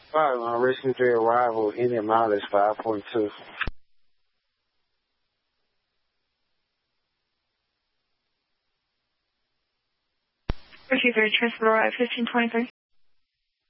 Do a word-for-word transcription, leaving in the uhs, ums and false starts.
five on Rescue three arrival, Indian mileage five point two. Rescue three, transport arrive fifteen twenty-three.